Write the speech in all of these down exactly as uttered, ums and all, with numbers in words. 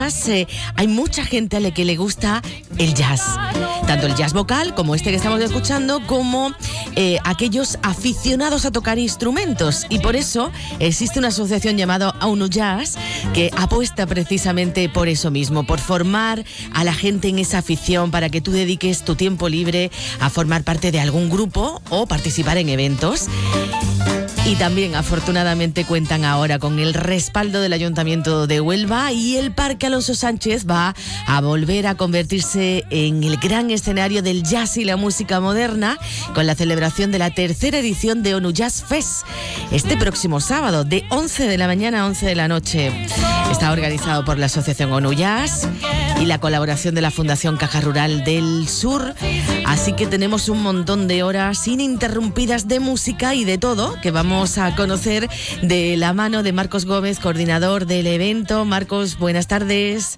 Eh, hay mucha gente a la que le gusta el jazz, tanto el jazz vocal como este que estamos escuchando, como eh, aquellos aficionados a tocar instrumentos, y por eso existe una asociación llamada ONU Jazz que apuesta precisamente por eso mismo, por formar a la gente en esa afición, para que tú dediques tu tiempo libre a formar parte de algún grupo o participar en eventos. Y también, afortunadamente, cuentan ahora con el respaldo del Ayuntamiento de Huelva, y el Parque Alonso Sánchez va a volver a convertirse en el gran escenario del jazz y la música moderna, con la celebración de la tercera edición de ONU Jazz Fest este próximo sábado, de once de la mañana a once de la noche. Está organizado por la Asociación ONU Jazz y la colaboración de la Fundación Caja Rural del Sur. Así que tenemos un montón de horas ininterrumpidas de música y de todo que vamos a conocer de la mano de Marcos Gómez, coordinador del evento. Marcos, buenas tardes.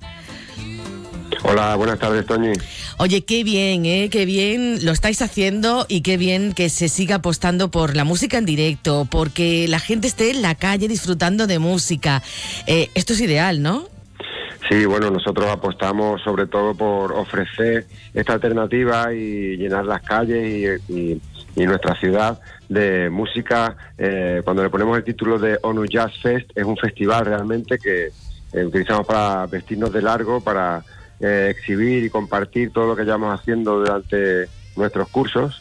Hola, buenas tardes, Toñi. Oye, qué bien, ¿eh? Qué bien lo estáis haciendo, y qué bien que se siga apostando por la música en directo, porque la gente esté en la calle disfrutando de música. Eh, esto es ideal, ¿no? Sí, bueno, nosotros apostamos sobre todo por ofrecer esta alternativa y llenar las calles y, y, y nuestra ciudad de música. Eh, cuando le ponemos el título de ONU Jazz Fest, es un festival realmente que eh, utilizamos para vestirnos de largo, para eh, exhibir y compartir todo lo que llevamos haciendo durante nuestros cursos.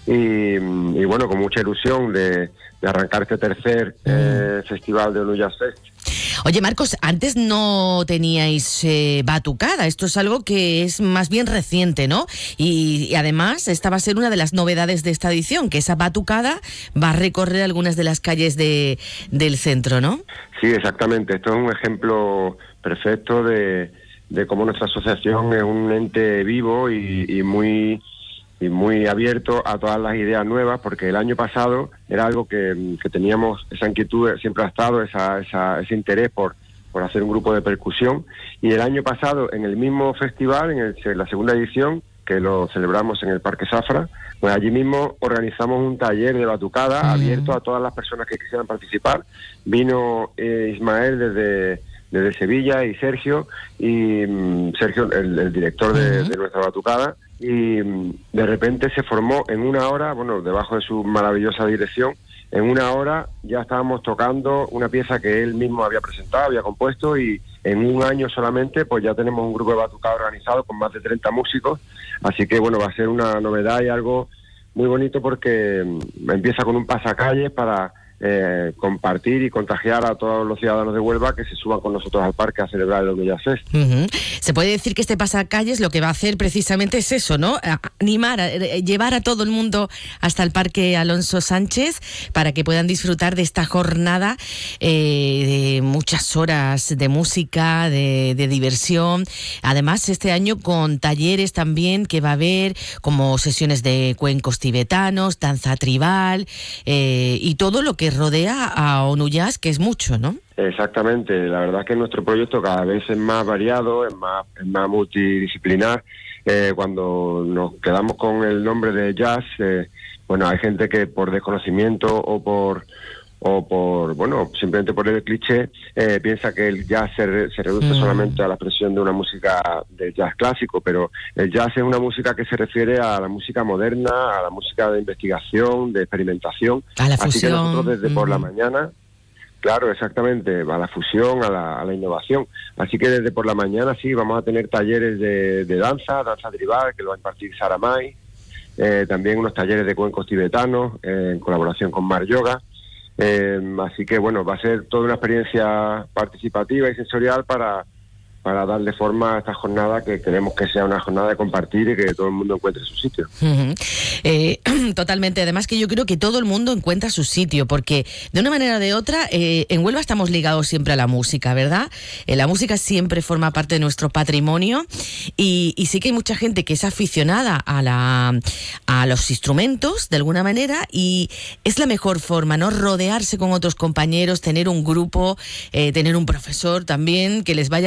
Y, y bueno, con mucha ilusión de, de arrancar este tercer eh, festival de ONU Jazz Fest. Oye, Marcos, antes no teníais eh, batucada. Esto es algo que es más bien reciente, ¿no? Y, y además esta va a ser una de las novedades de esta edición, que esa batucada va a recorrer algunas de las calles de, del centro, ¿no? Sí, exactamente. Esto es un ejemplo perfecto de, de cómo nuestra asociación es un ente vivo y, y muy... y muy abierto a todas las ideas nuevas, porque el año pasado era algo que, que teníamos, esa inquietud siempre ha estado, esa, esa, ese interés por, por hacer un grupo de percusión, y el año pasado en el mismo festival, en, el, en la segunda edición, que lo celebramos en el Parque Zafra, pues allí mismo organizamos un taller de batucada uh-huh. abierto a todas las personas que quisieran participar. Vino eh, Ismael desde... desde Sevilla, y Sergio, y um, Sergio, el, el director de, uh-huh. de nuestra batucada, y um, de repente se formó en una hora, bueno, debajo de su maravillosa dirección, en una hora ya estábamos tocando una pieza que él mismo había presentado, había compuesto, y en un año solamente pues ya tenemos un grupo de batucada organizado con más de treinta músicos, así que bueno, va a ser una novedad y algo muy bonito, porque um, empieza con un pasacalles para... Eh, compartir y contagiar a todos los ciudadanos de Huelva que se suban con nosotros al parque a celebrar el ONU Jazz Fest. Uh-huh. Se puede decir que este pasacalles lo que va a hacer precisamente es eso, ¿no? A animar, a, a llevar a todo el mundo hasta el Parque Alonso Sánchez para que puedan disfrutar de esta jornada eh, de muchas horas de música, de, de diversión. Además, este año con talleres también que va a haber, como sesiones de cuencos tibetanos, danza tribal eh, y todo lo que rodea a ONU Jazz, que es mucho, ¿no? Exactamente, la verdad es que nuestro proyecto cada vez es más variado, es más, es más multidisciplinar. Eh, cuando nos quedamos con el nombre de jazz, eh, bueno, hay gente que por desconocimiento o por o por, bueno, simplemente por el cliché, eh, piensa que el jazz se, re, se reduce mm. solamente a la expresión de una música de jazz clásico, pero el jazz es una música que se refiere a la música moderna, a la música de investigación, de experimentación. A la fusión. Así que nosotros desde mm. por la mañana, claro, exactamente, a la fusión, a la, a la innovación. Así que desde por la mañana sí, vamos a tener talleres de, de danza, danza tribal, que lo va a impartir Sara May, eh, también unos talleres de cuencos tibetanos, eh, en colaboración con Mar Yoga. Eh, así que bueno, va a ser toda una experiencia participativa y sensorial para, para darle forma a esta jornada, que queremos que sea una jornada de compartir y que todo el mundo encuentre su sitio. Uh-huh. Eh, totalmente, además que yo creo que todo el mundo encuentra su sitio, porque de una manera o de otra, eh, en Huelva estamos ligados siempre a la música, ¿verdad? Eh, la música siempre forma parte de nuestro patrimonio, y, y sí que hay mucha gente que es aficionada a, la, a los instrumentos, de alguna manera, y es la mejor forma, ¿no? Rodearse con otros compañeros, tener un grupo, eh, tener un profesor también que les vaya guiando un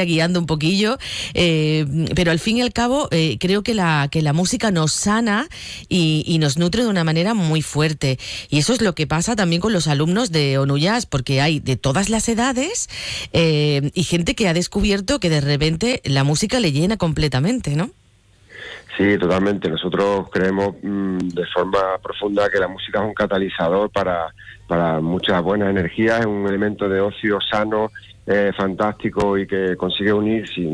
poquillo, eh, pero al fin y al cabo eh, creo que la, que la música nos sana y, y nos nutre de una manera muy fuerte. Y eso es lo que pasa también con los alumnos de ONU Jazz, porque hay de todas las edades eh, y gente que ha descubierto que de repente la música le llena completamente, ¿no? Sí, totalmente. Nosotros creemos mmm, de forma profunda que la música es un catalizador para, para muchas buenas energías, es un elemento de ocio sano, eh, fantástico y que consigue unir sin